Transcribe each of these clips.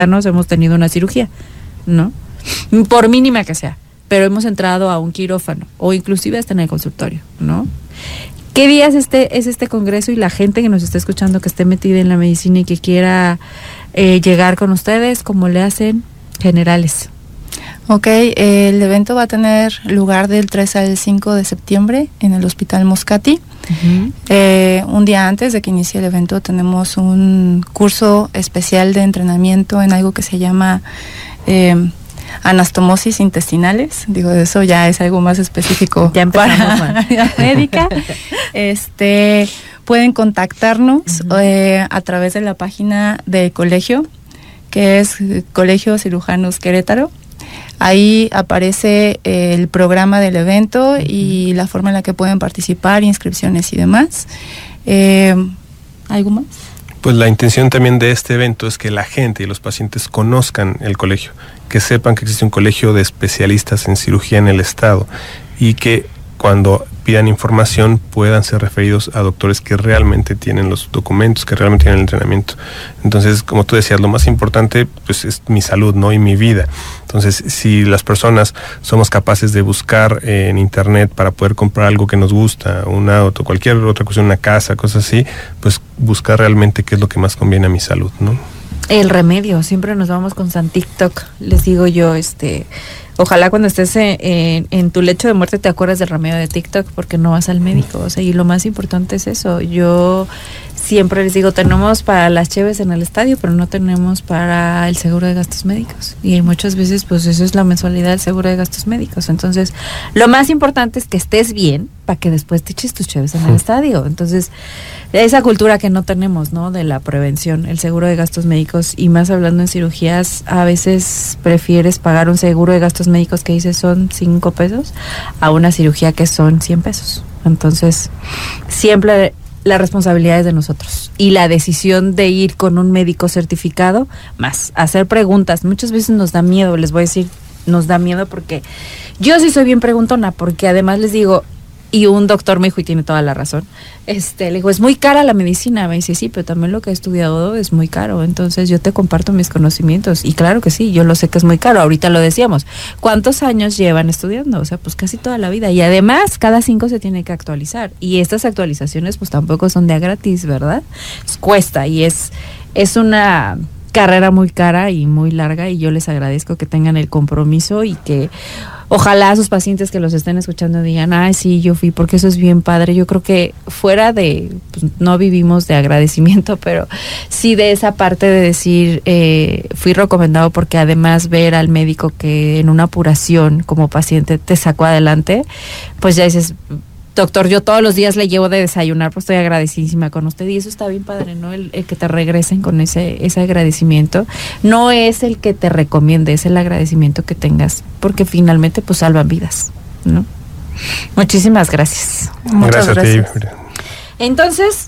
hemos tenido una cirugía, ¿no? Por mínima que sea, pero hemos entrado a un quirófano o inclusive hasta en el consultorio, ¿no? ¿Qué día es este congreso? Y la gente que nos está escuchando, que esté metida en la medicina y que quiera llegar con ustedes, ¿cómo le hacen? Generales. Ok, el evento va a tener lugar del 3 al 5 de septiembre en el Hospital Moscati. Un día antes de que inicie el evento tenemos un curso especial de entrenamiento en algo que se llama anastomosis intestinales. Digo, eso ya es algo más específico ya para la médica. Pueden contactarnos a través de la página del colegio, que es Colegio Cirujanos Querétaro. Ahí aparece el programa del evento y la forma en la que pueden participar, inscripciones y demás. ¿Algo más? Pues la intención también de este evento es que la gente y los pacientes conozcan el colegio, que sepan que existe un colegio de especialistas en cirugía en el estado y que cuando pidan información puedan ser referidos a doctores que realmente tienen los documentos, que realmente tienen el entrenamiento. Entonces, como tú decías, lo más importante pues es mi salud, ¿no? Y mi vida. Entonces, si las personas somos capaces de buscar en internet para poder comprar algo que nos gusta, un auto, cualquier otra cosa, una casa, cosas así, pues buscar realmente qué es lo que más conviene a mi salud, ¿no? El remedio, siempre nos vamos con San TikTok, les digo yo, ojalá cuando estés en tu lecho de muerte te acuerdas del remedio de TikTok porque no vas al médico, o sea, y lo más importante es eso. Yo siempre les digo, tenemos para las cheves en el estadio, pero no tenemos para el seguro de gastos médicos, y muchas veces pues eso es la mensualidad del seguro de gastos médicos. Entonces, lo más importante es que estés bien para que después te eches tus cheves en el estadio. Entonces, esa cultura que no tenemos, ¿no? De la prevención, el seguro de gastos médicos, y más hablando en cirugías, a veces prefieres pagar un seguro de gastos médicos que dices son 5 pesos a una cirugía que son 100 pesos. Entonces, siempre la responsabilidad es de nosotros y la decisión de ir con un médico certificado, más hacer preguntas. Muchas veces nos da miedo, les voy a decir, nos da miedo porque yo sí soy bien preguntona, porque además les digo, y un doctor me dijo, y tiene toda la razón, le digo, es muy cara la medicina. Me dice, sí, pero también lo que he estudiado es muy caro, entonces yo te comparto mis conocimientos. Y claro que sí, yo lo sé que es muy caro. Ahorita lo decíamos, ¿cuántos años llevan estudiando? O sea, pues casi toda la vida, y además cada 5 se tiene que actualizar, y estas actualizaciones pues tampoco son de a gratis, ¿verdad? Pues cuesta, y es una carrera muy cara y muy larga, y yo les agradezco que tengan el compromiso y que ojalá sus pacientes que los estén escuchando digan, ay, sí, yo fui, porque eso es bien padre. Yo creo que fuera de, pues, no vivimos de agradecimiento, pero sí de esa parte de decir, fui recomendado, porque además ver al médico que en una apuración como paciente te sacó adelante, pues ya dices, doctor, yo todos los días le llevo de desayunar, pues estoy agradecidísima con usted, y eso está bien padre, ¿no? El que te regresen con ese agradecimiento. No es el que te recomiende, es el agradecimiento que tengas, porque finalmente pues salvan vidas, ¿no? Muchísimas gracias. Muchas gracias. A ti. Entonces,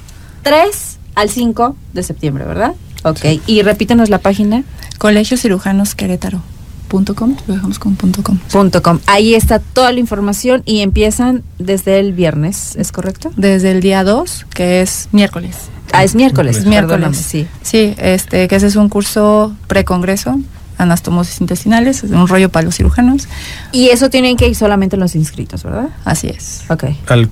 3 al 5 de septiembre, ¿verdad? Ok, sí. Y repítenos la página. Colegio Cirujanos Querétaro. .com, lo dejamos con .com. Ahí está toda la información, y empiezan desde el viernes, ¿es correcto? Desde el día 2, que es miércoles. Es miércoles. Sí. Sí, que ese es un curso precongreso, anastomosis intestinales, es un rollo para los cirujanos. Y eso tienen que ir solamente los inscritos, ¿verdad? Así es. Ok. Al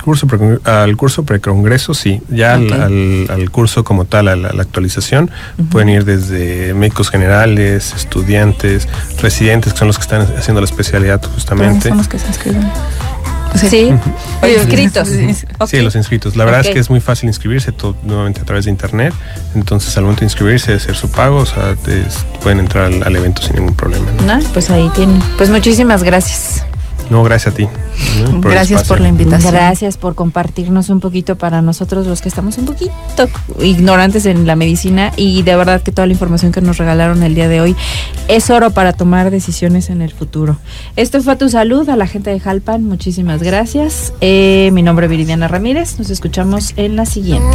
curso precongreso, sí. Ya okay. al curso como tal, a la actualización, pueden ir desde médicos generales, estudiantes, residentes, que son los que están haciendo la especialidad justamente. Son los que se inscriben. Sí, inscritos. Sí, los inscritos. La verdad es que es muy fácil inscribirse, todo nuevamente a través de internet. Entonces, al momento de inscribirse, de hacer su pago, o sea, pueden entrar al evento sin ningún problema, ¿no? Pues ahí tienen. Pues muchísimas gracias. No, gracias a ti. Gracias por la invitación. Gracias por compartirnos un poquito para nosotros, los que estamos un poquito ignorantes en la medicina, y de verdad que toda la información que nos regalaron el día de hoy es oro para tomar decisiones en el futuro. Esto fue Tu Salud. A la gente de Jalpan, muchísimas gracias. Mi nombre es Viridiana Ramírez. Nos escuchamos en la siguiente.